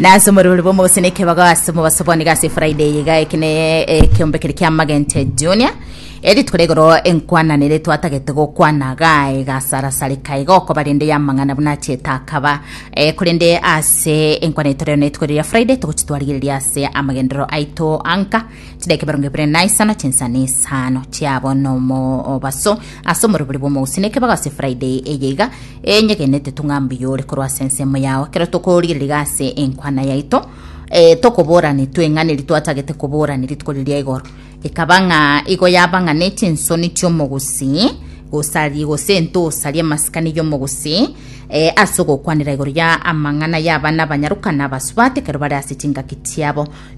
na somoro bomo sineke baga somo basoboni gase Friday ga ekine kiombe kya Magente Junior eri turegoro enkwana nere twatagete gokwana gae gasara sare kaigoko barinde yamangana bunatie takaba kurinde ase enkwana itore ne tkorya Friday tukutwarigiria ase amagendero aito anka tideke baronge bre nice na chinsani sano chiabo no mo baso asomoro bomo sineke baga se Friday eyega enyegenete tungambi yore korwa sense moyao kero tukorigiria ase enkwana yaito tokobora ni twengane litwatagete kobora ni litkolirya igoro ikabanga igo yabanga netinsoni cyomogusi gosari gosento sari maskani yomogusi asoko kwanira igoro ya amangana yabana banyarukana baswate kero bari asitinga kitiabo